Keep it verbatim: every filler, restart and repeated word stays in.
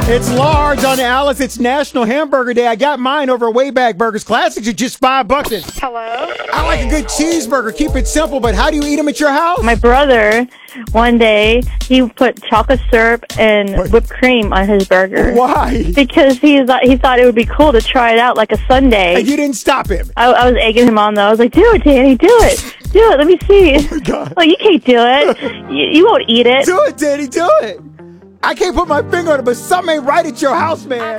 It's large on Alice. It's National Hamburger Day. I got mine over at Wayback Burgers Classics at just five bucks. Hello? I like a good cheeseburger. Keep it simple, but how do you eat them at your house? My brother, one day, he put chocolate syrup and What? whipped cream on his burger. Why? Because he thought, he thought it would be cool to try it out like a sundae. And you didn't stop him. I, I was egging him on, though. I was like, do it, Danny, do it. Do it. Let me see. Oh, my God. Well, you can't do it. You, you won't eat it. Do it, Danny. Do it. I can't put my finger on it, but something ain't right at your house, man.